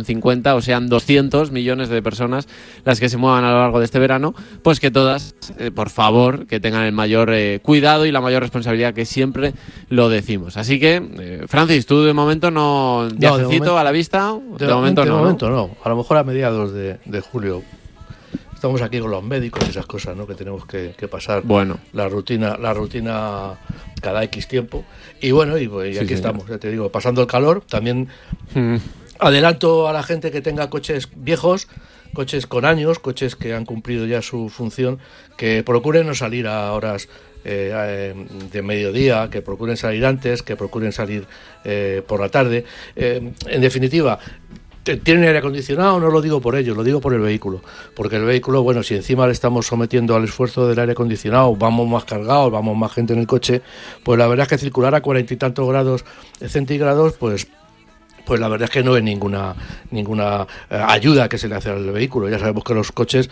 50 o sean 200 millones de personas las que se muevan a lo largo de este verano, pues que todas, por favor, que tengan el mayor cuidado y la mayor responsabilidad, que siempre lo decimos. Así que, Francis, tú de momento no, viajecito a la vista, de momento no. A lo mejor a mediados de julio. Estamos aquí con los médicos y esas cosas, ¿no? Que tenemos que pasar la rutina cada X tiempo. Y bueno, y aquí estamos, ya te digo, pasando el calor. También adelanto a la gente que tenga coches viejos, coches con años, coches que han cumplido ya su función, que procuren no salir a horas de mediodía, que procuren salir antes, que procuren salir por la tarde. En definitiva, ¿tienen aire acondicionado? No lo digo por ellos, lo digo por el vehículo. Porque el vehículo, bueno, si encima le estamos sometiendo al esfuerzo del aire acondicionado, vamos más cargados, vamos más gente en el coche, pues la verdad es que circular a 40 y tantos grados centígrados, pues la verdad es que no es ninguna ayuda que se le hace al vehículo. Ya sabemos que los coches,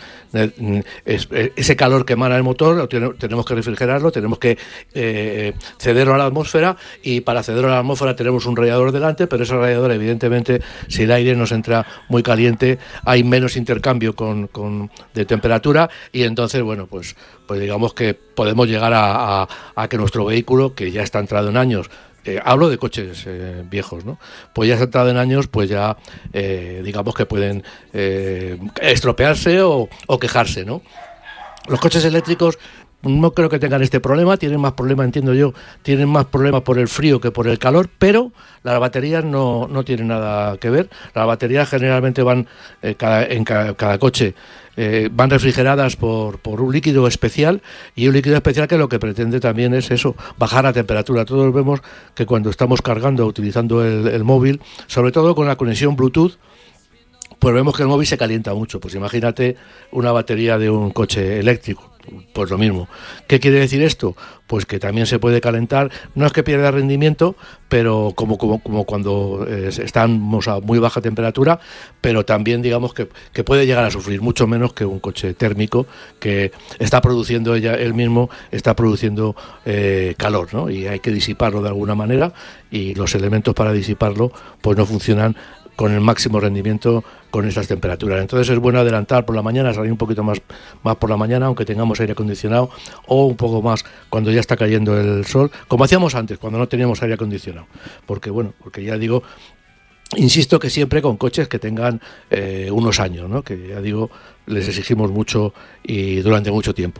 ese calor que emana el motor, tenemos que refrigerarlo, tenemos que cederlo a la atmósfera, y para cederlo a la atmósfera tenemos un radiador delante, pero ese radiador, evidentemente, si el aire nos entra muy caliente, hay menos intercambio de temperatura, y entonces, bueno, pues digamos que podemos llegar a que nuestro vehículo, que ya está entrado en años, hablo de coches viejos, ¿no? Pues ya se ha entrado en años, pues ya digamos que pueden estropearse o quejarse, ¿no? Los coches eléctricos no creo que tengan este problema, tienen más problema, entiendo yo, tienen más problema por el frío que por el calor, pero las baterías no tienen nada que ver. Las baterías generalmente van en cada coche van refrigeradas por un líquido especial, y un líquido especial que lo que pretende también es eso, bajar la temperatura. Todos vemos que cuando estamos cargando, utilizando el móvil, sobre todo con la conexión Bluetooth, pues vemos que el móvil se calienta mucho. Pues imagínate una batería de un coche eléctrico, pues lo mismo. ¿Qué quiere decir esto? Pues que también se puede calentar, no es que pierda rendimiento, pero como cuando estamos a muy baja temperatura, pero también digamos que puede llegar a sufrir mucho menos que un coche térmico, que está produciendo él mismo, está produciendo calor, ¿no? Y hay que disiparlo de alguna manera, y los elementos para disiparlo pues no funcionan con el máximo rendimiento con estas temperaturas. Entonces es bueno adelantar por la mañana, salir un poquito más por la mañana, aunque tengamos aire acondicionado, o un poco más cuando ya está cayendo el sol, como hacíamos antes, cuando no teníamos aire acondicionado. Porque ya digo, insisto que siempre con coches que tengan unos años, ¿no? Que ya digo, les exigimos mucho y durante mucho tiempo.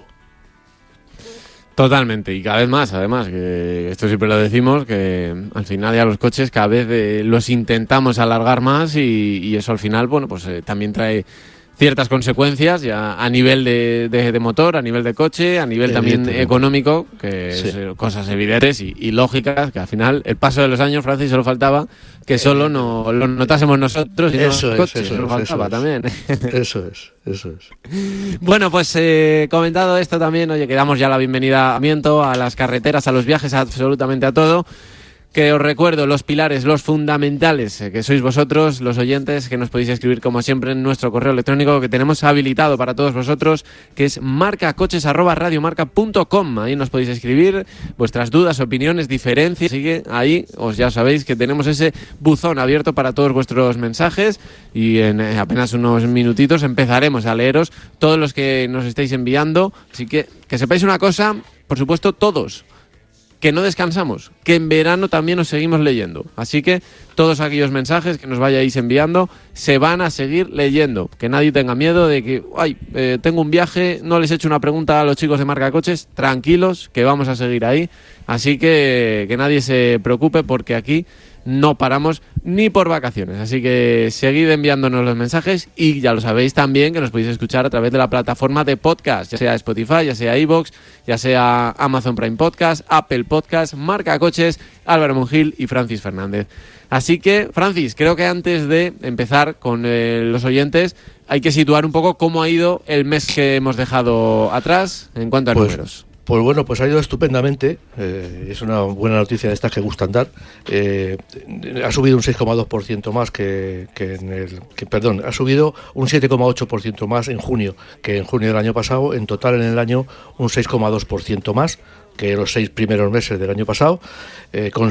Totalmente, y cada vez más, además, que esto siempre lo decimos, que al final ya los coches cada vez los intentamos alargar más, y eso al final, bueno, pues también trae ciertas consecuencias ya a nivel de motor, a nivel de coche, a nivel también económico, que es cosas evidentes y lógicas, que al final el paso de los años, Francis, solo faltaba que solo no lo notásemos nosotros, y eso no los coches, solo faltaba también. Eso es. Bueno, pues comentado esto también, oye, que damos ya la bienvenida a las carreteras, a los viajes, absolutamente a todo. Que os recuerdo los pilares, los fundamentales, que sois vosotros, los oyentes, que nos podéis escribir como siempre en nuestro correo electrónico que tenemos habilitado para todos vosotros, que es marcacoches@radiomarca.com. Ahí nos podéis escribir vuestras dudas, opiniones, diferencias. Así que ahí ya sabéis que tenemos ese buzón abierto para todos vuestros mensajes, y en apenas unos minutitos empezaremos a leeros todos los que nos estáis enviando. Así que sepáis una cosa, por supuesto, todos, que no descansamos, que en verano también os seguimos leyendo. Así que todos aquellos mensajes que nos vayáis enviando se van a seguir leyendo. Que nadie tenga miedo de que, tengo un viaje, no les he hecho una pregunta a los chicos de Marca Coches. Tranquilos, que vamos a seguir ahí. Así que nadie se preocupe, porque aquí no paramos ni por vacaciones. Así que seguid enviándonos los mensajes, y ya lo sabéis también que nos podéis escuchar a través de la plataforma de podcast, ya sea Spotify, ya sea iVoox, ya sea Amazon Prime Podcast, Apple Podcast, Marca Coches, Álvaro Monjil y Francis Fernández. Así que, Francis, creo que antes de empezar con los oyentes hay que situar un poco cómo ha ido el mes que hemos dejado atrás en cuanto a números. Pues bueno, pues ha ido estupendamente, es una buena noticia de estas que gustan dar. Ha subido un 6,2% más ha subido un 7,8% más en junio, que en junio del año pasado. En total en el año un 6,2% más, que los 6 primeros meses del año pasado, con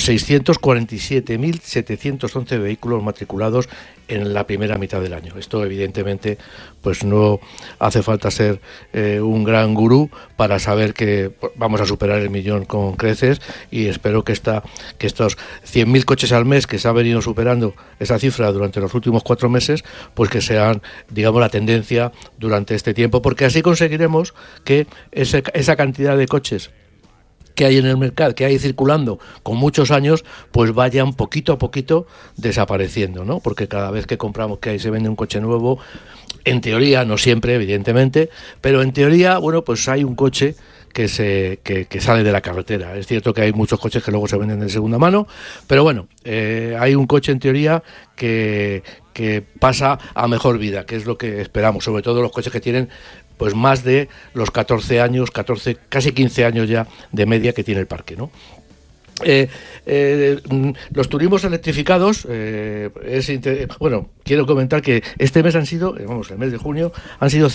647.711 vehículos matriculados en la primera mitad del año. Esto evidentemente pues no hace falta ser un gran gurú para saber que vamos a superar el 1.000.000 con creces, y espero que estos 100.000 coches al mes que se ha venido superando esa cifra durante los últimos 4 meses, pues que sean, digamos, la tendencia durante este tiempo, porque así conseguiremos que esa cantidad de coches que hay en el mercado, que hay circulando con muchos años, pues vayan poquito a poquito desapareciendo, ¿no? Porque cada vez que compramos, que ahí se vende un coche nuevo, en teoría, no siempre, evidentemente, pero en teoría, bueno, pues hay un coche que sale de la carretera. Es cierto que hay muchos coches que luego se venden de segunda mano, pero bueno, hay un coche en teoría que pasa a mejor vida, que es lo que esperamos, sobre todo los coches que tienen pues más de los 14 años, casi 15 años ya de media que tiene el parque, ¿no? Los turismos electrificados, bueno, quiero comentar que este mes el mes de junio, han sido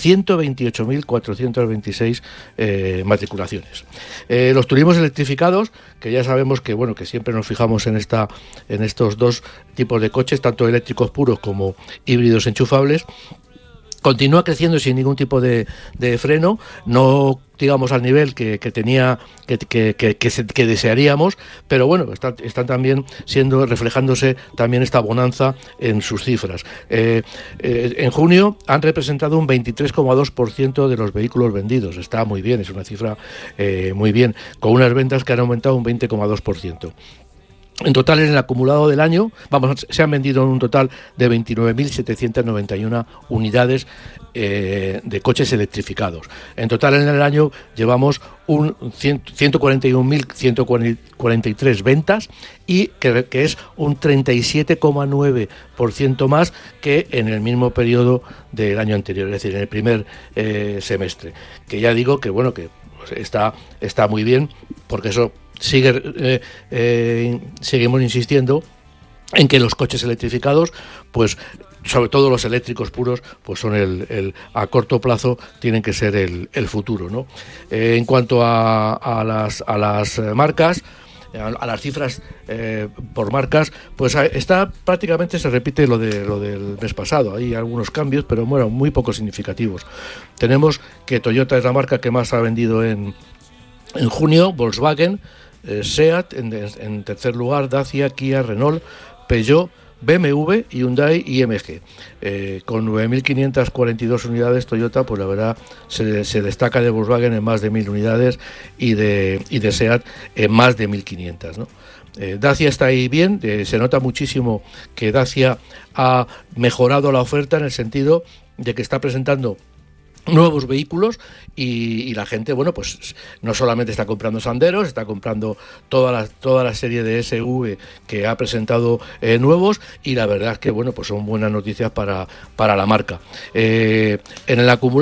128.426 matriculaciones. Los turismos electrificados, que ya sabemos que, bueno, que siempre nos fijamos en estos dos tipos de coches, tanto eléctricos puros como híbridos enchufables, continúa creciendo sin ningún tipo de freno, no digamos al nivel que desearíamos, pero bueno, están también reflejándose también esta bonanza en sus cifras. En junio han representado un 23,2% de los vehículos vendidos. Está muy bien, es una cifra muy bien, con unas ventas que han aumentado un 20,2%. En total, en el acumulado del año, se han vendido un total de 29.791 unidades de coches electrificados. En total, en el año llevamos 141.143 ventas, y que es un 37,9% más que en el mismo periodo del año anterior, es decir, en el primer semestre. Que ya digo que, bueno, que está muy bien, porque eso seguimos insistiendo en que los coches electrificados, pues sobre todo los eléctricos puros, pues son a corto plazo tienen que ser el futuro, ¿no? En cuanto a las marcas, a las cifras por marcas, pues prácticamente se repite lo del mes pasado. Hay algunos cambios, pero bueno, muy poco significativos. Tenemos que Toyota es la marca que más ha vendido en junio, Volkswagen, SEAT en tercer lugar, Dacia, Kia, Renault, Peugeot, BMW, Hyundai y MG. Con 9.542 unidades, Toyota, pues la verdad, se destaca de Volkswagen en más de 1.000 unidades y de SEAT en más de 1.500, ¿no? Dacia está ahí bien, se nota muchísimo que Dacia ha mejorado la oferta en el sentido de que está presentando nuevos vehículos y la gente, bueno, pues no solamente está comprando Sanderos, está comprando toda la serie de SV que ha presentado nuevos, y la verdad es que, bueno, pues son buenas noticias para la marca. En el acumulado